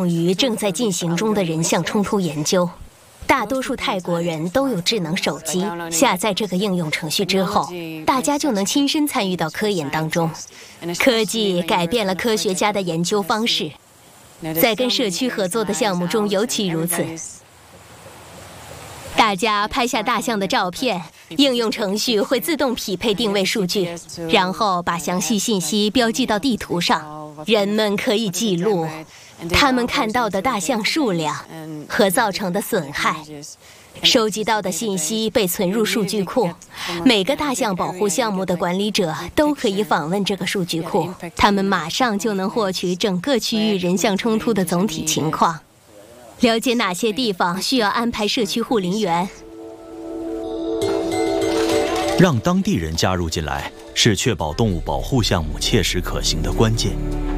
用于正在进行中的人像冲突研究。大多数泰国人都有智能手机，下载这个应用程序之后，大家就能亲身参与到科研当中。科技改变了科学家的研究方式，在跟社区合作的项目中尤其如此。大家拍下大象的照片，应用程序会自动匹配定位数据，然后把详细信息标记到地图上。人们可以记录他们看到的大象数量和造成的损害。收集到的信息被存入数据库，每个大象保护项目的管理者都可以访问这个数据库，他们马上就能获取整个区域人像冲突的总体情况，了解哪些地方需要安排社区护林员。 让当地人加入进来，是确保动物保护项目切实可行的关键。